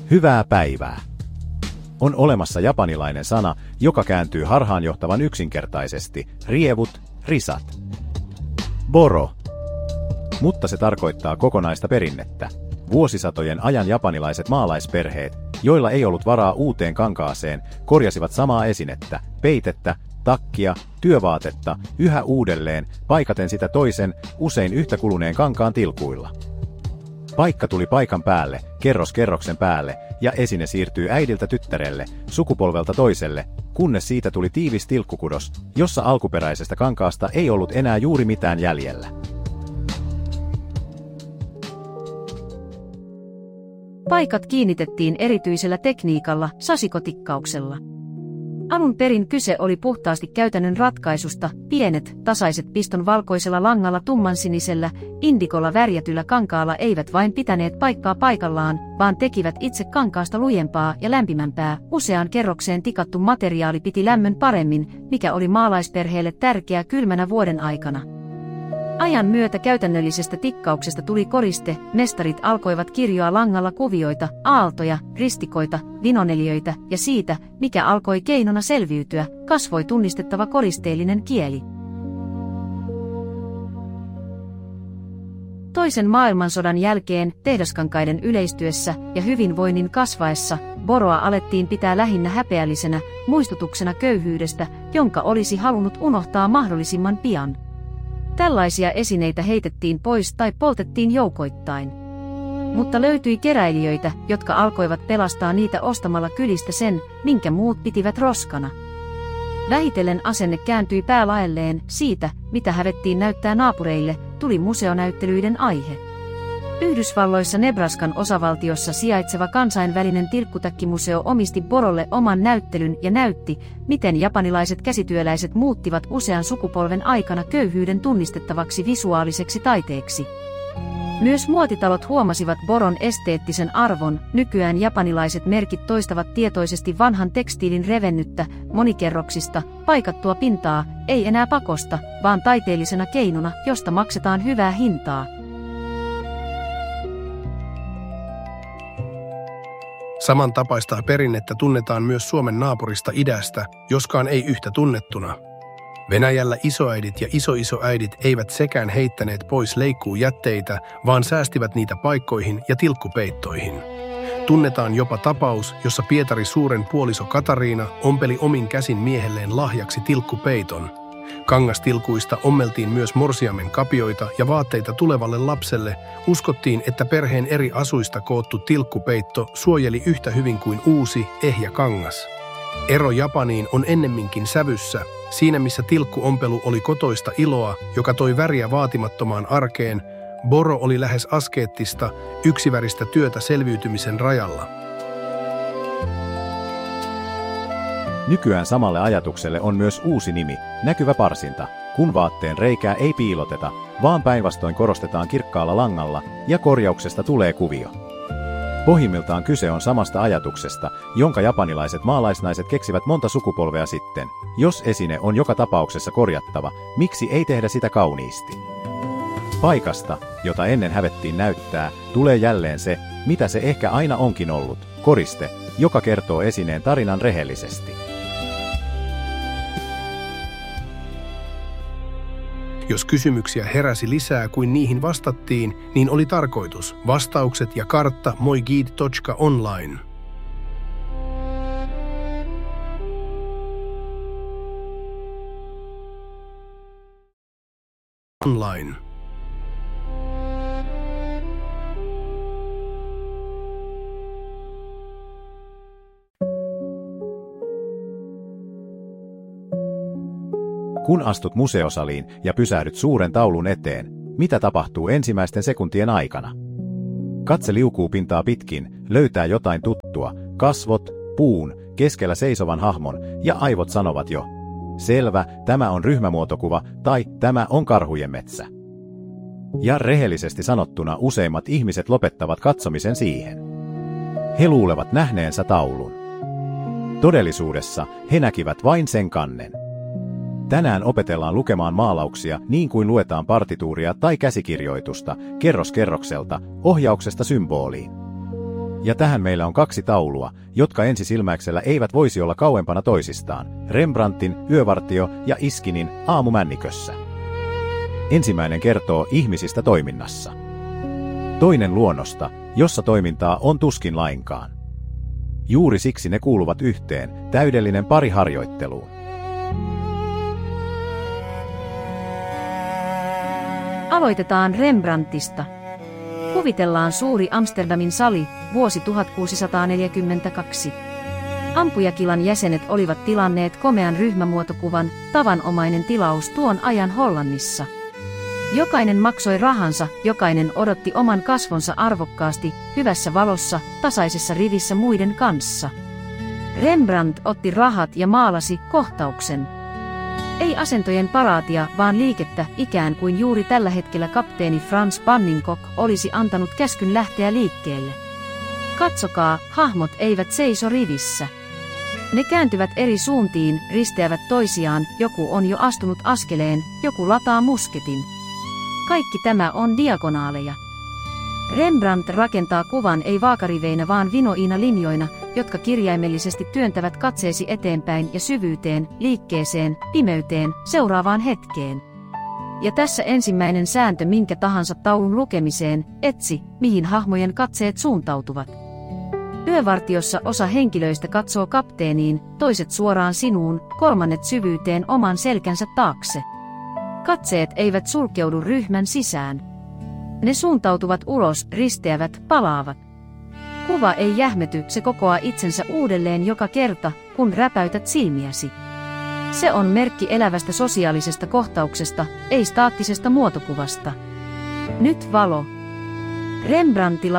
Hyvää päivää. On olemassa japanilainen sana, joka kääntyy harhaanjohtavan yksinkertaisesti, rievut, risat. Boro. Mutta se tarkoittaa kokonaista perinnettä. Vuosisatojen ajan japanilaiset maalaisperheet, joilla ei ollut varaa uuteen kankaaseen, korjasivat samaa esinettä, peitettä, takkia, työvaatetta, yhä uudelleen, paikaten sitä toisen, usein yhtä kuluneen kankaan tilkuilla. Paikka tuli paikan päälle, kerros kerroksen päälle, ja esine siirtyy äidiltä tyttärelle, sukupolvelta toiselle, kunnes siitä tuli tiivis tilkkukudos, jossa alkuperäisestä kankaasta ei ollut enää juuri mitään jäljellä. Paikat kiinnitettiin erityisellä tekniikalla, sasikotikkauksella. Alun perin kyse oli puhtaasti käytännön ratkaisusta, pienet, tasaiset piston valkoisella langalla tummansinisellä, indikolla värjätyllä kankaalla eivät vain pitäneet paikkaa paikallaan, vaan tekivät itse kankaasta lujempaa ja lämpimämpää, useaan kerrokseen tikattu materiaali piti lämmön paremmin, mikä oli maalaisperheelle tärkeää kylmänä vuoden aikana. Ajan myötä käytännöllisestä tikkauksesta tuli koriste, mestarit alkoivat kirjoa langalla kuvioita, aaltoja, ristikoita, vinoneliöitä ja siitä, mikä alkoi keinona selviytyä, kasvoi tunnistettava koristeellinen kieli. Toisen maailmansodan jälkeen, tehdaskankaiden yleistyessä ja hyvinvoinnin kasvaessa, boroa alettiin pitää lähinnä häpeällisenä, muistutuksena köyhyydestä, jonka olisi halunnut unohtaa mahdollisimman pian. Tällaisia esineitä heitettiin pois tai poltettiin joukoittain. Mutta löytyi keräilijöitä, jotka alkoivat pelastaa niitä ostamalla kylistä sen, minkä muut pitivät roskana. Vähitellen asenne kääntyi päälaelleen, siitä, mitä hävettiin näyttää naapureille, tuli museonäyttelyiden aihe. Yhdysvalloissa Nebraskan osavaltiossa sijaitseva kansainvälinen tilkkutäkkimuseo omisti borolle oman näyttelyn ja näytti, miten japanilaiset käsityöläiset muuttivat usean sukupolven aikana köyhyyden tunnistettavaksi visuaaliseksi taiteeksi. Myös muotitalot huomasivat boron esteettisen arvon, nykyään japanilaiset merkit toistavat tietoisesti vanhan tekstiilin revennyttä, monikerroksista, paikattua pintaa, ei enää pakosta, vaan taiteellisena keinona, josta maksetaan hyvää hintaa. Samantapaista perinnettä tunnetaan myös Suomen naapurista idästä, joskaan ei yhtä tunnettuna. Venäjällä isoäidit ja isoisoäidit eivät sekään heittäneet pois leikkuujätteitä, vaan säästivät niitä paikkoihin ja tilkkupeittoihin. Tunnetaan jopa tapaus, jossa Pietari Suuren puoliso Katariina ompeli omin käsin miehelleen lahjaksi tilkkupeiton. Kangastilkuista ommeltiin myös morsiamen kapioita ja vaatteita tulevalle lapselle. Uskottiin, että perheen eri asuista koottu tilkkupeitto suojeli yhtä hyvin kuin uusi, ehjä kangas. Ero Japaniin on ennemminkin sävyssä, siinä missä tilkkuompelu oli kotoista iloa, joka toi väriä vaatimattomaan arkeen, boro oli lähes askeettista, yksiväristä työtä selviytymisen rajalla. Nykyään samalle ajatukselle on myös uusi nimi, näkyvä parsinta, kun vaatteen reikää ei piiloteta, vaan päinvastoin korostetaan kirkkaalla langalla ja korjauksesta tulee kuvio. Pohjimmiltaan kyse on samasta ajatuksesta, jonka japanilaiset maalaisnaiset keksivät monta sukupolvea sitten. Jos esine on joka tapauksessa korjattava, miksi ei tehdä sitä kauniisti? Paikasta, jota ennen hävettiin näyttää, tulee jälleen se, mitä se ehkä aina onkin ollut, koriste, joka kertoo esineen tarinan rehellisesti. Jos kysymyksiä heräsi lisää kuin niihin vastattiin, niin oli tarkoitus. Vastaukset ja kartta moiguide.online. Online. Kun astut museosaliin ja pysähdyt suuren taulun eteen, mitä tapahtuu ensimmäisten sekuntien aikana? Katse liukuu pintaa pitkin, löytää jotain tuttua, kasvot, puun, keskellä seisovan hahmon ja aivot sanovat jo. Selvä, tämä on ryhmämuotokuva tai tämä on karhujen metsä. Ja rehellisesti sanottuna useimmat ihmiset lopettavat katsomisen siihen. He luulevat nähneensä taulun. Todellisuudessa he näkivät vain sen kannen. Tänään opetellaan lukemaan maalauksia niin kuin luetaan partituuria tai käsikirjoitusta, kerros kerrokselta, ohjauksesta symboliin. Ja tähän meillä on 2 taulua, jotka ensisilmäyksellä eivät voisi olla kauempana toisistaan. Rembrandtin Yövartio ja Iskinin Aamumännikössä. Ensimmäinen kertoo ihmisistä toiminnassa. Toinen luonnosta, jossa toimintaa on tuskin lainkaan. Juuri siksi ne kuuluvat yhteen, täydellinen pari harjoitteluun. Aloitetaan Rembrandtista. Kuvitellaan suuri Amsterdamin sali, vuosi 1642. Ampujakilan jäsenet olivat tilanneet komean ryhmämuotokuvan, tavanomainen tilaus tuon ajan Hollannissa. Jokainen maksoi rahansa, jokainen odotti oman kasvonsa arvokkaasti, hyvässä valossa, tasaisessa rivissä muiden kanssa. Rembrandt otti rahat ja maalasi kohtauksen. Ei asentojen paraatia, vaan liikettä, ikään kuin juuri tällä hetkellä kapteeni Franz Banninkok olisi antanut käskyn lähteä liikkeelle. Katsokaa, hahmot eivät seiso rivissä. Ne kääntyvät eri suuntiin, risteävät toisiaan, joku on jo astunut askeleen, joku lataa musketin. Kaikki tämä on diagonaaleja. Rembrandt rakentaa kuvan ei vaakariveinä vaan vinoina linjoina, jotka kirjaimellisesti työntävät katseesi eteenpäin ja syvyyteen, liikkeeseen, pimeyteen, seuraavaan hetkeen. Ja tässä ensimmäinen sääntö minkä tahansa taulun lukemiseen, etsi, mihin hahmojen katseet suuntautuvat. Yövartiossa osa henkilöistä katsoo kapteeniin, toiset suoraan sinuun, kolmannet syvyyteen oman selkänsä taakse. Katseet eivät sulkeudu ryhmän sisään. Ne suuntautuvat ulos, risteävät, palaavat. Kuva ei jähmety, se kokoaa itsensä uudelleen joka kerta, kun räpäytät silmiäsi. Se on merkki elävästä sosiaalisesta kohtauksesta, ei staattisesta muotokuvasta. Nyt valo. Rembrandtilla